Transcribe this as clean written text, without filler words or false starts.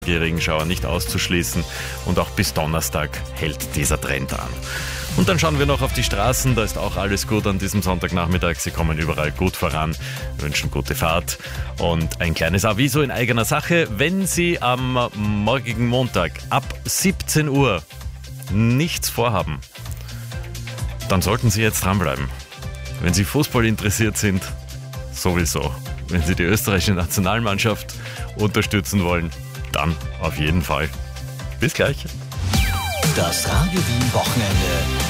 Regenschauer nicht auszuschließen und auch bis Donnerstag hält dieser Trend an. Und dann schauen wir noch auf die Straßen, da ist auch alles gut an diesem Sonntagnachmittag. Sie kommen überall gut voran, wünschen gute Fahrt. Und ein kleines Aviso in eigener Sache, wenn Sie am morgigen Montag ab 17 Uhr nichts vorhaben, dann sollten Sie jetzt dranbleiben. Wenn Sie Fußball interessiert sind, sowieso. Wenn Sie die österreichische Nationalmannschaft unterstützen wollen, dann auf jeden Fall. Bis gleich. Das Radio Wien Wochenende